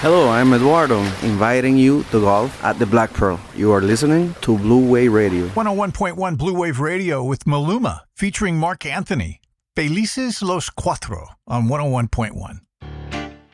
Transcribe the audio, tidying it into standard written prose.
Hello, I'm Eduardo, inviting you to golf at the Black Pearl. You are listening to Blue Wave Radio. 101.1 Blue Wave Radio with Maluma, featuring Mark Anthony. Felices los Cuatro on 101.1.